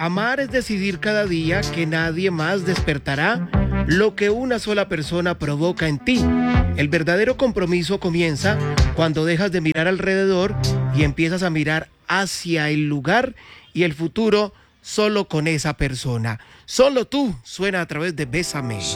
Amar es decidir cada día que nadie más despertará lo que una sola persona provoca en ti. El verdadero compromiso comienza cuando dejas de mirar alrededor y empiezas a mirar hacia el lugar y el futuro solo con esa persona. Solo tú suena a través de Bésame.